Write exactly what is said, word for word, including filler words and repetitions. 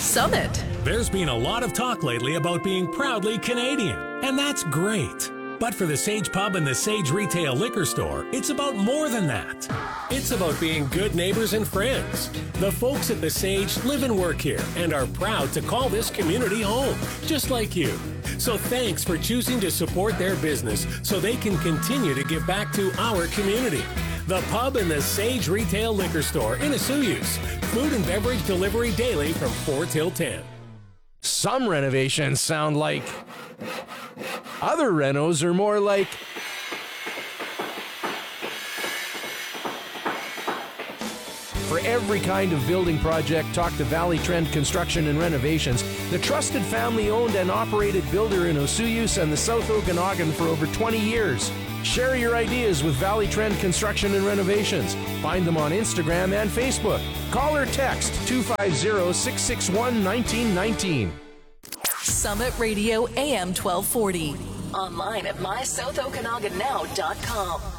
Summit. There's been a lot of talk lately about being proudly Canadian, and that's great. But for the Sage Pub and the Sage Retail Liquor Store, it's about more than that. It's about being good neighbors and friends. The folks at the Sage live and work here and are proud to call this community home, just like you. So thanks for choosing to support their business so they can continue to give back to our community. The Pub and the Sage Retail Liquor Store in Osoyoos. Food and beverage delivery daily from four till ten. Some renovations sound like... Other renos are more like... For every kind of building project, talk to Valley Trend Construction and Renovations, the trusted family-owned and operated builder in Osoyoos and the South Okanagan for over twenty years. Share your ideas with Valley Trend Construction and Renovations. Find them on Instagram and Facebook. Call or text two five zero, six six one, one nine one nine. Summit Radio A M twelve forty. Online at my south okanagan now dot com.